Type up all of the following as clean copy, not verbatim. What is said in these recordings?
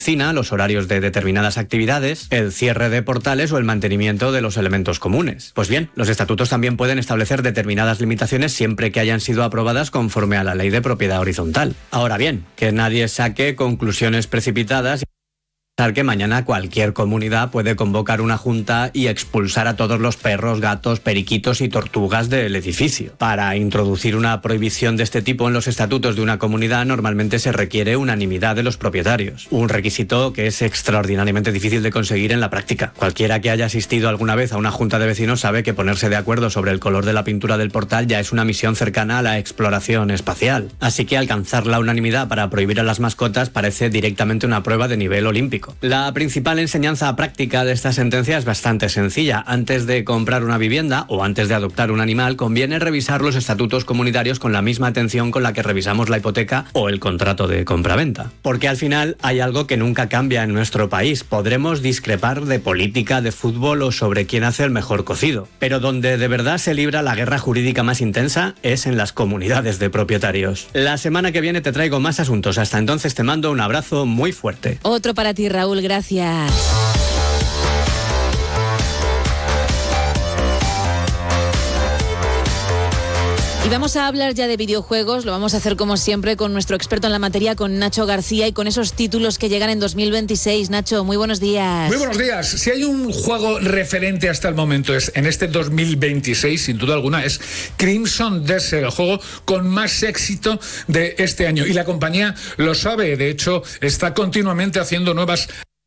los horarios de determinadas actividades, el cierre de portales o el mantenimiento de los elementos comunes. Pues bien, los estatutos también pueden establecer determinadas limitaciones siempre que hayan sido aprobadas conforme a la ley de propiedad horizontal. Ahora bien, que nadie saque conclusiones precipitadas que mañana cualquier comunidad puede convocar una junta y expulsar a todos los perros, gatos, periquitos y tortugas del edificio. Para introducir una prohibición de este tipo en los estatutos de una comunidad normalmente se requiere unanimidad de los propietarios, un requisito que es extraordinariamente difícil de conseguir en la práctica. Cualquiera que haya asistido alguna vez a una junta de vecinos sabe que ponerse de acuerdo sobre el color de la pintura del portal ya es una misión cercana a la exploración espacial. Así que alcanzar la unanimidad para prohibir a las mascotas parece directamente una prueba de nivel olímpico. La principal enseñanza práctica de esta sentencia es bastante sencilla. Antes de comprar una vivienda o antes de adoptar un animal, conviene revisar los estatutos comunitarios con la misma atención con la que revisamos la hipoteca o el contrato de compraventa. Porque al final hay algo que nunca cambia en nuestro país. Podremos discrepar de política, de fútbol o sobre quién hace el mejor cocido. Pero donde de verdad se libra la guerra jurídica más intensa es en las comunidades de propietarios. La semana que viene te traigo más asuntos. Hasta entonces te mando un abrazo muy fuerte. Otro para ti, Raúl, gracias. Y vamos a hablar ya de videojuegos, lo vamos a hacer como siempre con nuestro experto en la materia, con Nacho García, y con esos títulos que llegan en 2026. Nacho, muy buenos días. Muy buenos días. Si hay un juego referente hasta el momento en este 2026, sin duda alguna, es Crimson Desert, el juego con más éxito de este año. Y la compañía lo sabe, de hecho, está continuamente haciendo nuevas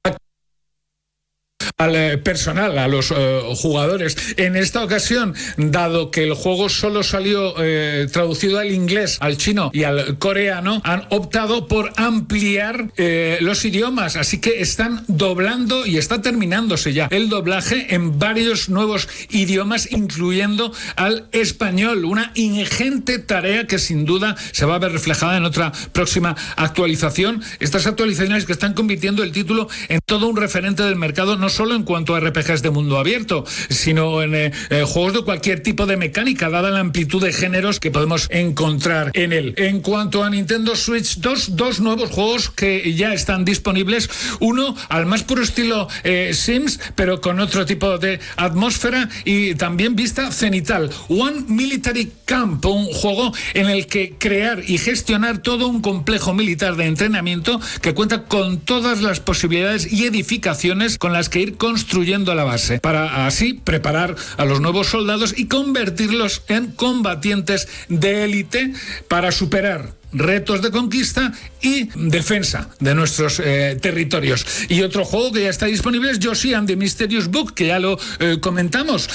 al personal, a los jugadores. En esta ocasión, dado que el juego solo salió traducido al inglés, al chino y al coreano, han optado por ampliar los idiomas, así que están doblando y está terminándose ya el doblaje en varios nuevos idiomas, incluyendo al español, una ingente tarea que sin duda se va a ver reflejada en otra próxima actualización. Estas actualizaciones que están convirtiendo el título en todo un referente del mercado, no solo en cuanto a RPGs de mundo abierto, sino en juegos de cualquier tipo de mecánica, dada la amplitud de géneros que podemos encontrar en él. En cuanto a Nintendo Switch 2, dos nuevos juegos que ya están disponibles. Uno al más puro estilo Sims, pero con otro tipo de atmósfera y también vista cenital. One Military Camp, un juego en el que crear y gestionar todo un complejo militar de entrenamiento que cuenta con todas las posibilidades y edificaciones con las que ir construyendo la base, para así preparar a los nuevos soldados y convertirlos en combatientes de élite para superar retos de conquista y defensa de nuestros territorios. Y otro juego que ya está disponible es Yoshi and the Mysterious Book, que ya lo comentamos.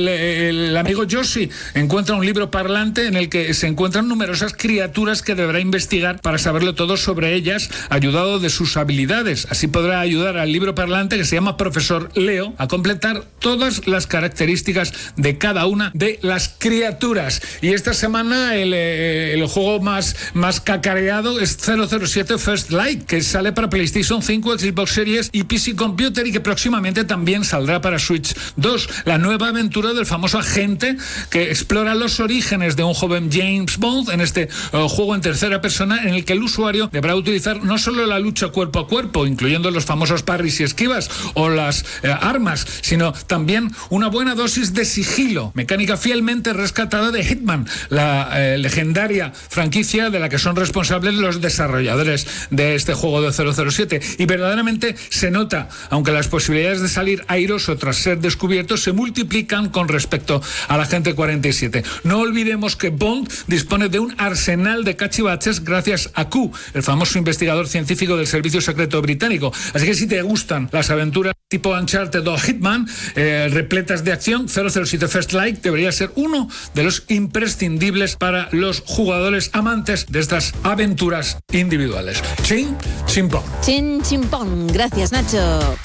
El amigo Yoshi encuentra un libro parlante en el que se encuentran numerosas criaturas que deberá investigar para saberlo todo sobre ellas, ayudado de sus habilidades. Así podrá ayudar al libro parlante, que se llama Profesor Leo, a completar todas las características de cada una de las criaturas. Y esta semana el juego más cacareado es 007 First Light, que sale para PlayStation 5, Xbox Series y PC Computer, y que próximamente también saldrá para Switch 2. La nueva aventura del famoso agente que explora los orígenes de un joven James Bond en este juego en tercera persona, en el que el usuario deberá utilizar no solo la lucha cuerpo a cuerpo, incluyendo los famosos parries y esquivas o las armas, sino también una buena dosis de sigilo, mecánica fielmente rescatada de Hitman, la legendaria franquicia de la que son responsables los desarrolladores de este juego de 007. Y verdaderamente se nota, aunque las posibilidades de salir airoso tras ser descubierto se multiplican con respecto al Agente 47. No olvidemos que Bond dispone de un arsenal de cachivaches gracias a Q, el famoso investigador científico del Servicio Secreto Británico. Así que si te gustan las aventuras tipo Uncharted o Hitman, repletas de acción, 007 First Light debería ser uno de los imprescindibles para los jugadores amantes de estas aventuras individuales. Chin, chimpón. Chin, chimpón. Gracias, Nacho.